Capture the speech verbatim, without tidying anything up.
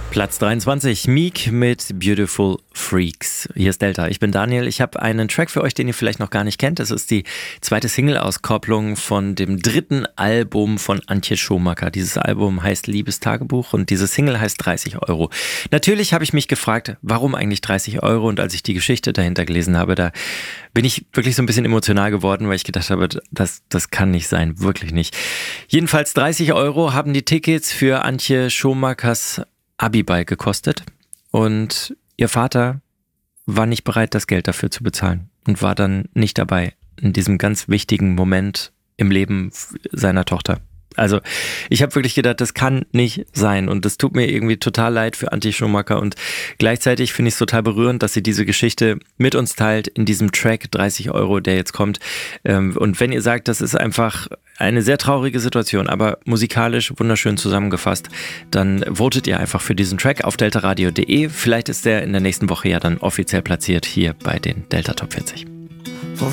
Platz dreiundzwanzig, Meek mit Beautiful Freaks. Hier ist Delta, ich bin Daniel. Ich habe einen Track für euch, den ihr vielleicht noch gar nicht kennt. Das ist die zweite Single-Auskopplung von dem dritten Album von Antje Schumacher. Dieses Album heißt Liebestagebuch und diese Single heißt dreißig Euro. Natürlich habe ich mich gefragt, warum eigentlich dreißig Euro? Und als ich die Geschichte dahinter gelesen habe, da bin ich wirklich so ein bisschen emotional geworden, weil ich gedacht habe, das, das kann nicht sein, wirklich nicht. Jedenfalls dreißig Euro haben die Tickets für Antje Schumachers Abiball gekostet und ihr Vater war nicht bereit, das Geld dafür zu bezahlen und war dann nicht dabei in diesem ganz wichtigen Moment im Leben seiner Tochter. Also ich habe wirklich gedacht, das kann nicht sein und das tut mir irgendwie total leid für Antje Schumacher und gleichzeitig finde ich es total berührend, dass sie diese Geschichte mit uns teilt in diesem Track dreißig Euro, der jetzt kommt. Und wenn ihr sagt, das ist einfach eine sehr traurige Situation, aber musikalisch wunderschön zusammengefasst, dann votet ihr einfach für diesen Track auf deltaradio punkt de. Vielleicht ist der in der nächsten Woche ja dann offiziell platziert hier bei den Delta Top vierzig.